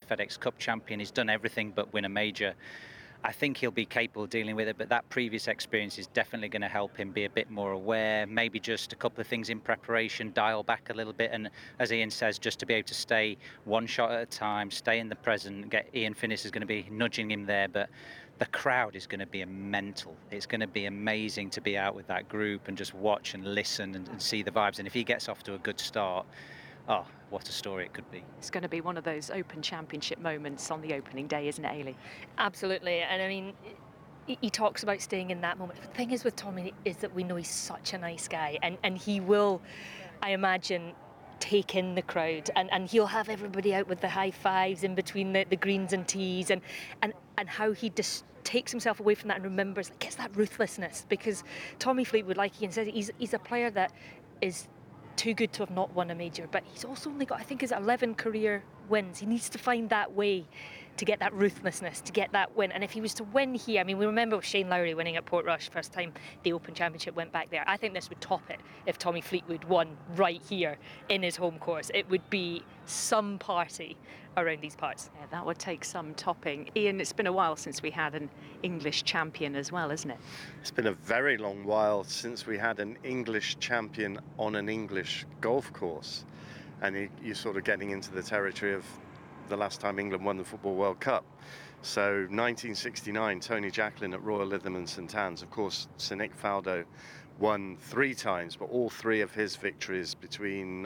FedEx Cup champion. He's done everything but win a major. I think he'll be capable of dealing with it, but that previous experience is definitely going to help him be a bit more aware, maybe just a couple of things in preparation, dial back a little bit, and as Ian says, just to be able to stay one shot at a time, stay in the present. Ian Finnis is going to be nudging him there, but the crowd is going to be mental. It's going to be amazing to be out with that group and just watch and listen and see the vibes, and if he gets off to a good start, oh, what a story it could be. It's going to be one of those Open Championship moments on the opening day, isn't it, Ailey? Absolutely. And I mean, he talks about staying in that moment. The thing is with Tommy is that we know he's such a nice guy, and he will, I imagine, take in the crowd, and he'll have everybody out with the high fives in between the greens and tees, and how he just takes himself away from that and remembers, gets that ruthlessness, because Tommy Fleetwood, like Ian says, he's a player that is too good to have not won a major, but he's also only got, I think, his 11 career wins. He needs to find that way to get that ruthlessness, to get that win. And if he was to win here, I mean, we remember Shane Lowry winning at Portrush first time the Open Championship went back there. I think this would top it if Tommy Fleetwood won right here in his home course. It would be some party around these parts. Yeah, that would take some topping. Ian, it's been a while since we had an English champion as well, isn't it? It's been a very long while since we had an English champion on an English golf course. And you're sort of getting into the territory of the last time England won the Football World Cup. So 1969, Tony Jacklin at Royal Lytham and St Anne's. Of course, Sir Nick Faldo won 3 times, but all 3 of his victories between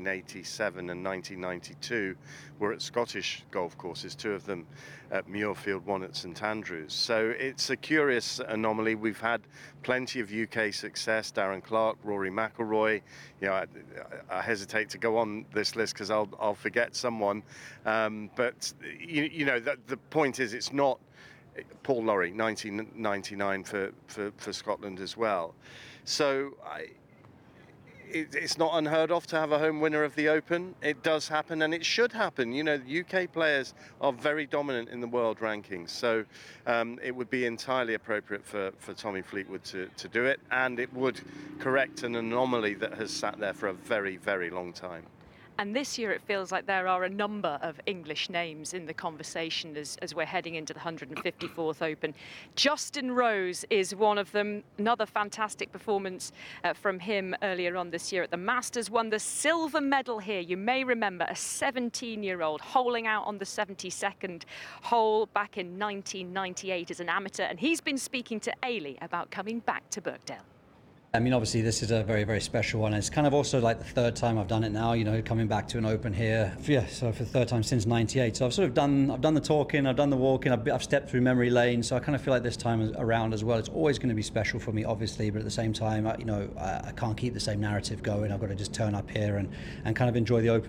1987 and 1992 were at Scottish golf courses, 2 of them at Muirfield, 1 at St Andrews. So it's a curious anomaly. We've had plenty of UK success, Darren Clarke, Rory McIlroy. You know, I hesitate to go on this list because I'll forget someone. But you know, the point is, it's not Paul Lawrie, 1999 for Scotland as well. So it's not unheard of to have a home winner of the Open. It does happen, and it should happen. You know, UK players are very dominant in the world rankings, so it would be entirely appropriate for Tommy Fleetwood to do it, and it would correct an anomaly that has sat there for a very, very long time. And this year it feels like there are a number of English names in the conversation as we're heading into the 154th Open. Justin Rose is one of them. Another fantastic performance from him earlier on this year at the Masters. Won the silver medal here. You may remember a 17-year-old holing out on the 72nd hole back in 1998 as an amateur. And he's been speaking to Ailey about coming back to Birkdale. I mean, obviously this is a very, very special one. It's kind of also like the 3rd time I've done it now, you know, coming back to an Open here. Yeah, so for the 3rd time since 98. So I've sort of done the talking, I've done the walking, I've stepped through memory lane. So I kind of feel like this time around as well, it's always going to be special for me, obviously, but at the same time, you know, I can't keep the same narrative going. I've got to just turn up here and kind of enjoy the Open